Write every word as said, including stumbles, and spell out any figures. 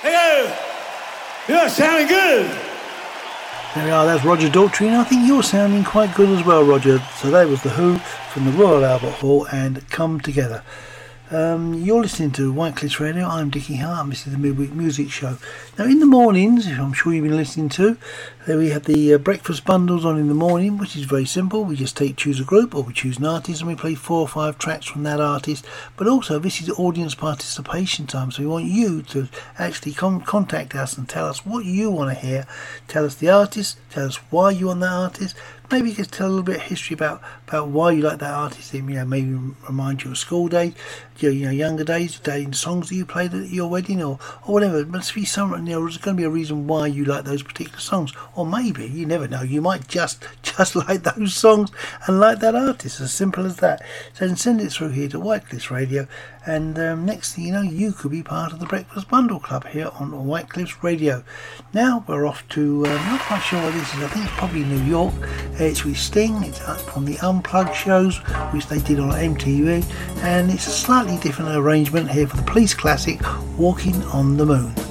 Hello. You're sounding good. There we are, that's Roger Daltrey, and I think you're sounding quite good as well, Roger. So that was The Who from the Royal Albert Hall and Come Together. Um, you're listening to White Cliffs Radio. I'm Dickie Hart, and this is the Midweek Music Show. Now, in the mornings, I'm sure you've been listening to, uh, we have the uh, breakfast bundles on in the morning, which is very simple. We just take choose a group, or we choose an artist, and we play four or five tracks from that artist. But also, this is audience participation time, so we want you to actually con- contact us and tell us what you want to hear. Tell us the artist, tell us why you want that artist. Maybe just tell a little bit of history about, about why you like that artist. You know, maybe remind you of school days, your you know younger days, dating songs that you played at your wedding, or, or whatever. It must be something. You know, there's going to be a reason why you like those particular songs, or maybe you never know. You might just just like those songs and like that artist. As simple as that. So then send it through here to White Cliffs Radio, and um, next thing you know, you could be part of the Breakfast Bundle Club here on White Cliffs Radio. Now we're off to um, not quite sure what this is. I think it's probably New York. It's with Sting. It's up on the Unplugged shows, which they did on M T V, and it's a slightly different arrangement here for the Police classic Walking on the Moon.